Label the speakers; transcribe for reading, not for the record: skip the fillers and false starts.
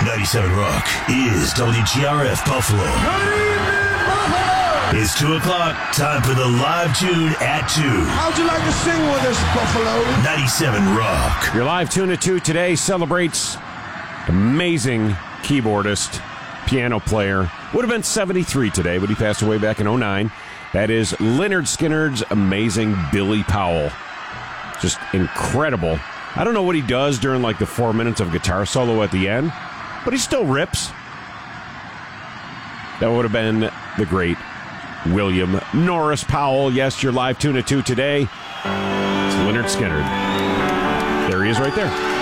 Speaker 1: 97 Rock is WGRF Buffalo. It's 2 o'clock. Time for the live tune at 2.
Speaker 2: How'd you like to sing with us, Buffalo?
Speaker 1: 97 Rock.
Speaker 3: Your live tune at 2 today celebrates amazing keyboardist, piano player. Would have been 73 today, but he passed away back in 09. That is Lynyrd Skynyrd's amazing Billy Powell. Just incredible. I don't know what he does during like the 4 minutes of guitar solo at the end, but he still rips. That would have been the great William Norris Powell. Yes, your live tune at 2 today. It's Lynyrd Skynyrd. There he is right there.